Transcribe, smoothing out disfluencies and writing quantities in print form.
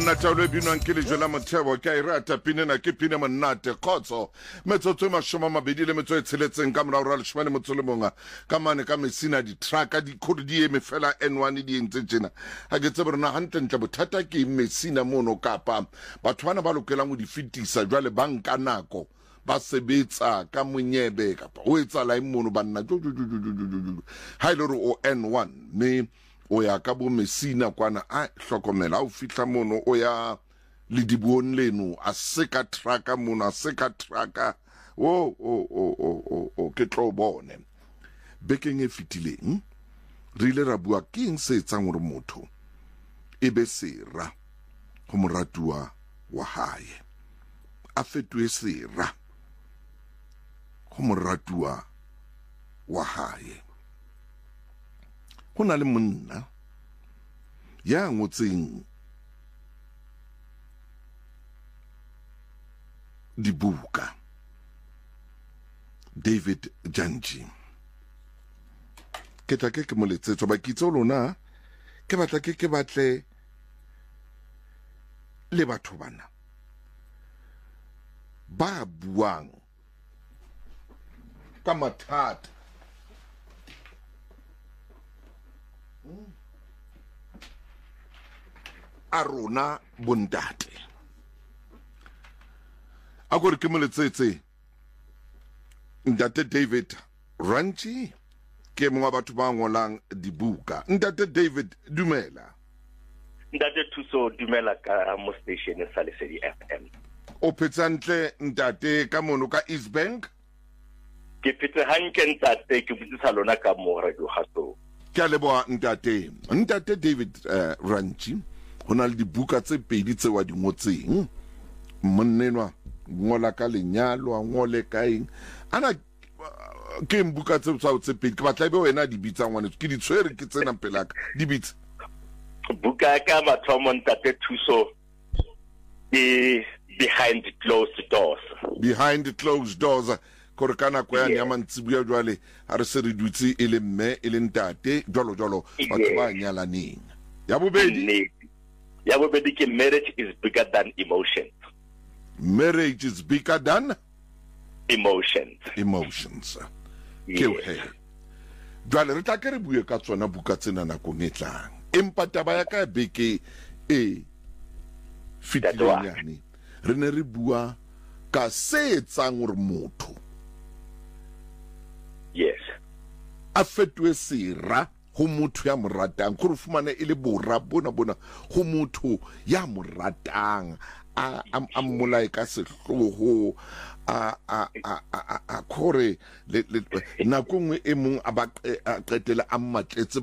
Na tšalo e binwang ke lejo la motheo ke a e rata pine na ke pine monate kgotso metsotso e mashome a mabedi le metso e tsheletseng ka morao ra leshome le motso le monga ka mane ka mesina di-trucka dikhodi di eme fela N1 di entse tjena ha ke tsebe rona hantlentle bothata ke mesina mono kapa batho bana ba lokelang ho di fetisa jwale ba nka nako ba sebetsa ka monyebe kapa o etsala e mono banna ha ile re o N1 me o ya ka bo mesina kwana a hlokomela o fihla mono o ya le dibuon leno a seka traka mono a seka traka ke tlo bone bekeng e fitileng re ile ra bua ke eng se etsang hore motho e be sera go moratuwa wa hae a fetwe sera go moratuwa wa hae go na le monna ya ngotseng dibuka David Janji ke tla ke moletsetso ba kitso lona ke batla ke batle le batho bana ba buang ka mathata a rona bondate a gore ke moletsetse Ntate David Ranchi ke mongwe batho ba ngolang dibuka. Ntate David dumela. Ntate Thuso dumela ka mo station sa Lesedi FM. O petsantle ntate ka mono ka East Bank? Ke phetse hantle ntate ke butsisa lona ka mo radio gaso. Ke a leboha Ntate David Ranchi hona le dibuka tse pedi tse wa di ngotseng monnenwa ngola ka lenyalo a ngole ka eng ana ke mbuka tse pedi ke batla be wena di bitsa ngwane ke di tshwere ke tsena pelaka di bitsa buka ka mathomo Ntate Thuso behind closed doors gore kana kwa ya mantsibuya jwale ha re se re dutse e le mme e le ntate jwalo batho ba nyalaneng ya bobedi ke marriage is bigger than emotions. Marriage is bigger than emotions. Ke o he jwale re tla ke re bue ka tsona buka tsena nakong e tlang empa taba ya ka beke e fitileng yani re ne re bua ka se etsang gore motho a fetwe sera go motho ya moratang gore fumane e le borra bona go motho ya moratang a mmolae ka sehlogo a kore nako nngwe e mong a ba qetela a mmatletse